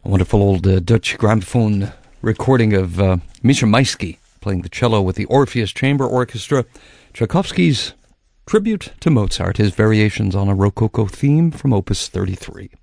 A wonderful old Dutch gramophone recording of Misha Maisky playing the cello with the Orpheus Chamber Orchestra. Tchaikovsky's tribute to Mozart, his variations on a Rococo theme from Opus 33.